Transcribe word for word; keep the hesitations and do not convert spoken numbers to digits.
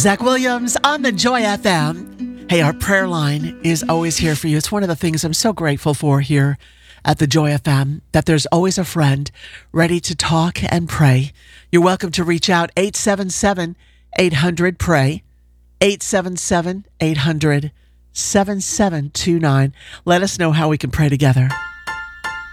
Zach Williams on the Joy F M. Hey, our prayer line is always here for you. It's one of the things I'm so grateful for here at the Joy F M, that there's always a friend ready to talk and pray. You're welcome to reach out, eight seven seven, eight hundred, pray, eight seven seven, eight hundred, seven seven two nine. Let us know how we can pray together.